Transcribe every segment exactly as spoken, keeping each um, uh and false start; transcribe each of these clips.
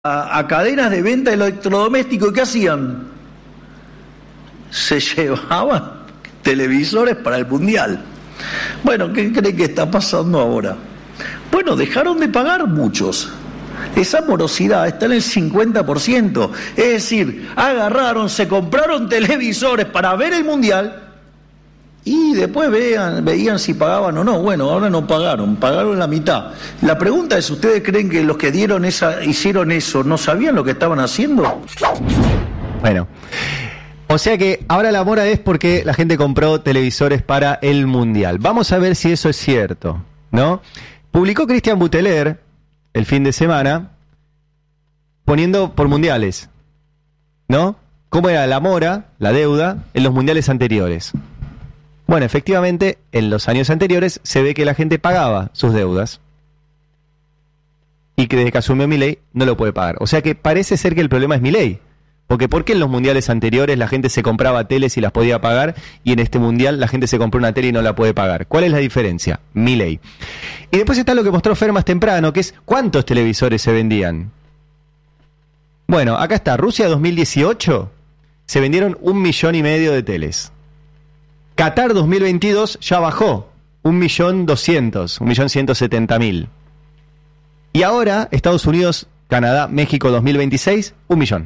a, a cadenas de venta de electrodomésticos. ¿Qué hacían? Se llevaban televisores para el Mundial. Bueno, ¿qué cree que está pasando ahora? Bueno, dejaron de pagar muchos. Esa morosidad está en el cincuenta por ciento. Es decir, agarraron, se compraron televisores para ver el Mundial y después vean, veían si pagaban o no. Bueno, ahora no pagaron, pagaron la mitad. La pregunta es, ¿ustedes creen que los que dieron esa, hicieron eso, no sabían lo que estaban haciendo? Bueno, o sea que ahora la mora es porque la gente compró televisores para el Mundial. Vamos a ver si eso es cierto, ¿no? Publicó Cristian Buteler el fin de semana poniendo por mundiales, ¿no? ¿Cómo era la mora, la deuda, en los mundiales anteriores? Bueno, efectivamente, en los años anteriores se ve que la gente pagaba sus deudas y que desde que asumió Milei no lo puede pagar. O sea que parece ser que el problema es Milei. Porque ¿por qué en los mundiales anteriores la gente se compraba teles y las podía pagar y en este mundial la gente se compró una tele y no la puede pagar? ¿Cuál es la diferencia? Milei. Y después está lo que mostró Fer más temprano, que es ¿cuántos televisores se vendían? Bueno, acá está, Rusia dos mil dieciocho se vendieron un millón y medio de teles. Qatar dos mil veintidós ya bajó, un millón doscientos, un millón ciento setenta mil. Y ahora Estados Unidos, Canadá, México dos mil veintiséis, un millón.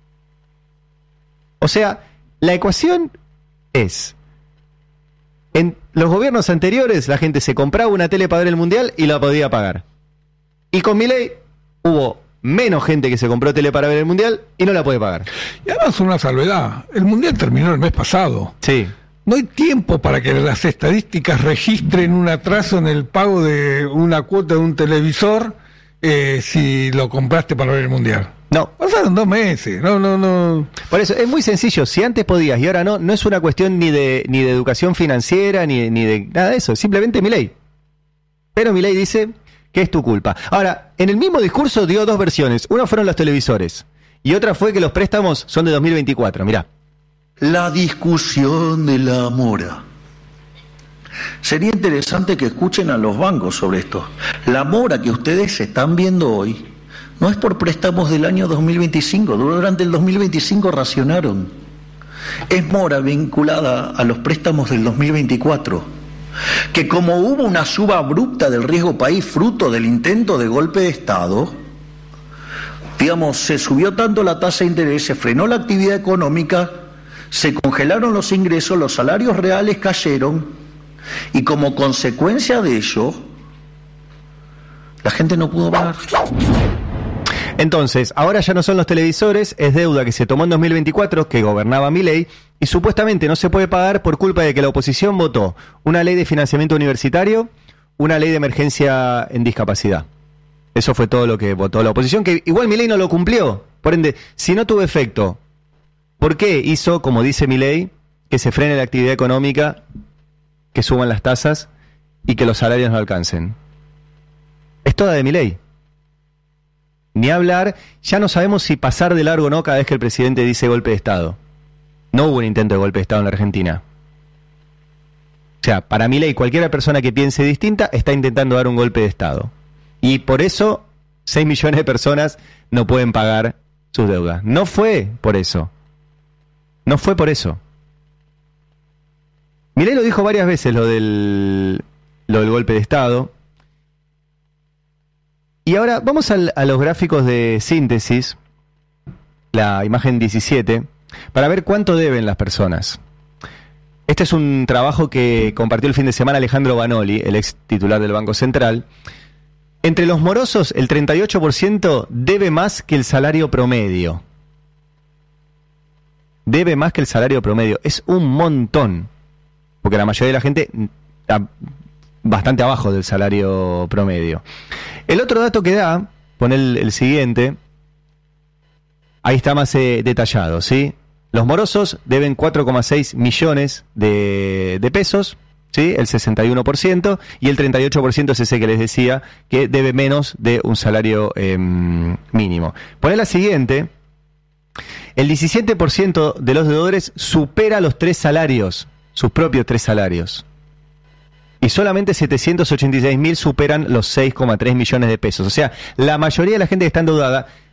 O sea, la ecuación es, en los gobiernos anteriores la gente se compraba una tele para ver el Mundial y la podía pagar. Y con Milei hubo menos gente que se compró tele para ver el Mundial y no la puede pagar. Y además una salvedad, el Mundial terminó el mes pasado. Sí. No hay tiempo para que las estadísticas registren un atraso en el pago de una cuota de un televisor eh, si lo compraste para ver el Mundial. No. Pasaron dos meses, no, no, no. Por eso, es muy sencillo, si antes podías y ahora no, no es una cuestión ni de ni de educación financiera, ni, ni de nada de eso, simplemente Milei. Pero Milei dice que es tu culpa. Ahora, en el mismo discurso dio dos versiones, una fueron los televisores, y otra fue que los préstamos son de dos mil veinticuatro, mirá. La discusión de la mora. Sería interesante que escuchen a los bancos sobre esto. La mora que ustedes están viendo hoy no es por préstamos del año dos mil veinticinco, durante el dos mil veinticinco racionaron. Es mora vinculada a los préstamos del dos mil veinticuatro, que como hubo una suba abrupta del riesgo país fruto del intento de golpe de Estado, digamos, se subió tanto la tasa de interés, se frenó la actividad económica, se congelaron los ingresos, los salarios reales cayeron, y como consecuencia de ello, la gente no pudo pagar. Entonces, ahora ya no son los televisores, es deuda que se tomó en dos mil veinticuatro, que gobernaba Milei, y supuestamente no se puede pagar por culpa de que la oposición votó una ley de financiamiento universitario, una ley de emergencia en discapacidad. Eso fue todo lo que votó la oposición, que igual Milei no lo cumplió. Por ende, si no tuvo efecto, ¿por qué hizo, como dice Milei, que se frene la actividad económica, que suban las tasas y que los salarios no alcancen? Es toda de Milei. Ni hablar, ya no sabemos si pasar de largo o no cada vez que el presidente dice golpe de Estado. No hubo un intento de golpe de Estado en la Argentina. O sea, para Milei, cualquier persona que piense distinta está intentando dar un golpe de Estado. Y por eso, seis millones de personas no pueden pagar sus deudas. No fue por eso. No fue por eso. Milei lo dijo varias veces, lo del, lo del golpe de Estado. Y ahora vamos al, a los gráficos de síntesis, la imagen diecisiete, para ver cuánto deben las personas. Este es un trabajo que compartió el fin de semana Alejandro Banoli, el ex titular del Banco Central. Entre los morosos, el treinta y ocho por ciento debe más que el salario promedio. Debe más que el salario promedio. Es un montón, porque la mayoría de la gente está bastante abajo del salario promedio. El otro dato que da, pon el, el siguiente, ahí está más eh, detallado, ¿sí? Los morosos deben cuatro coma seis millones de, de pesos, ¿sí? El sesenta y uno por ciento, y el treinta y ocho por ciento es ese que les decía, que debe menos de un salario eh, mínimo. Pon la siguiente, el diecisiete por ciento de los deudores supera los tres salarios, sus propios tres salarios. Y solamente setecientos ochenta y seis mil superan los seis coma tres millones de pesos. O sea, la mayoría de la gente que está endeudada